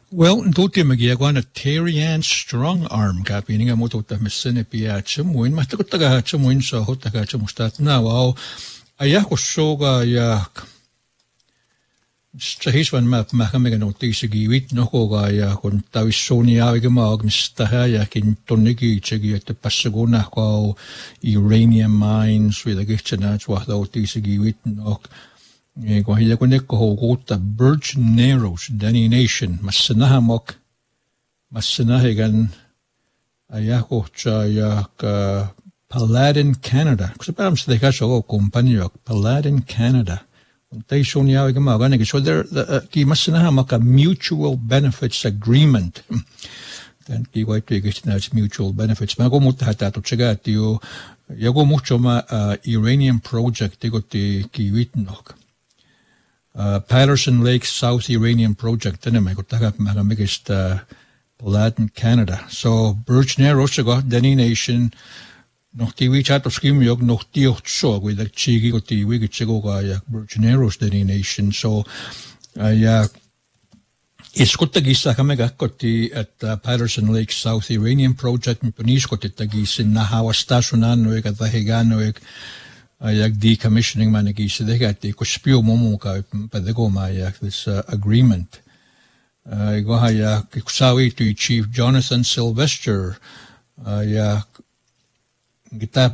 Well, tutti magiaguana Terry Ann Strong Arm ka pininga mo tuta mesene pia chemuin matakutaga chemuin so hotaga chemustat na wow ayako soga ya strahiswan map makamega no tisigi no koga ya kon tawisoni awige mag mistaha ya kin tonigi chegi at pasagona ko uranium mines with a gichana twa do tisigi no ko hiya ko neko hogota Birch Narrows Dani Nation masanahamok masanahigan ayako cha ya Paladin Canada kasi parang sa deka so kumpanya Paladin Canada untay so niya ay gumagana so there ki masanahamok a mutual benefits agreement then ki wait to get mutual benefits mago mutahata to chaga tiyo yago mucho ma uranium project tigo ti kiwitnok Patterson Lake South Uranium Project din may kutagap magamigist Paladin Canada. So Birch Narrows go Dani Nation noch tiwi chato skim yog noch tiot so with the chigi ko tiwi gichigo ga ya Birch Narrows Dani Nation. So ya iskutagisa kamega koti at Patterson Lake South Uranium Project mi punis ko titagisin na hawa stationan no ek at higano ek yak decommissioning managisa degati ko spio momo ka padego ma yak this agreement go ha yak kusawi to Chief Jonathan Sylvester yak gita